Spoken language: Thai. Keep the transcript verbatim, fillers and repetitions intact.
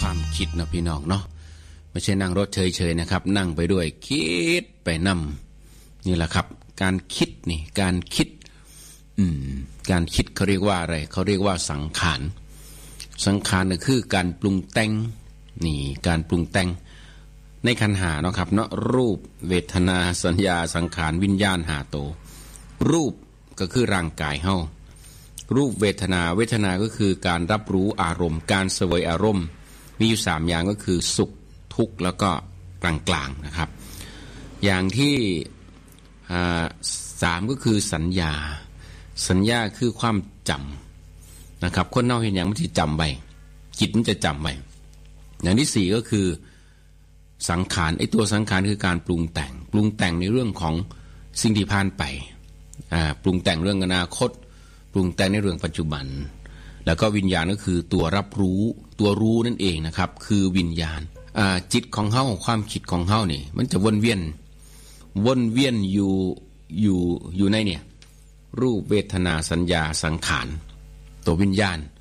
ความคิดนะพี่น้องเนาะไม่ใช่นั่งรถเฉยๆนะครับนั่งไปด้วยคิดไปนำนี่แหละครับการคิดนี่การคิดอืมการคิดเขาเรียกว่าอะไรเขาเรียกว่าสังขารสังขารก็คือการปรุงแต่งนี่การปรุงแต่งในขันธ์ห้าเนาะครับเนาะรูปเวทนาสัญญาสังขารวิญญาณห้าโตรูปก็คือร่างกายเฮารูปเวทนาเวทนาก็คือการรับรู้อารมณ์การเสวยอารมณ์มีอยู่สามอย่างก็คือสุขทุกข์แล้วก็กลางๆนะครับอย่างที่สามก็คือสัญญาสัญญาคือความจำนะครับคนเฮาเห็นอย่างมันจะจำไว้จิตมันจะจำไว้อย่างที่สี่ก็คือสังขารไอ้ตัวสังขารคือการปรุงแต่งปรุงแต่งในเรื่องของสิ่งที่ผ่านไปอ่าปรุงแต่งเรื่องอนาคตปรุงแต่งในเรื่องปัจจุบันแล้วก็วิญญาณก็คือตัวรับรู้ตัวรู้นั่นเองนะครับคือวิญญาณอ่าจิตของเฮาความคิดของเฮานี่มันจะวนเวียนวนเวียนอยู่อยู่อยู่ในเนี่ยรูปเวทนาสัญญาสังขารตัววิญญาณ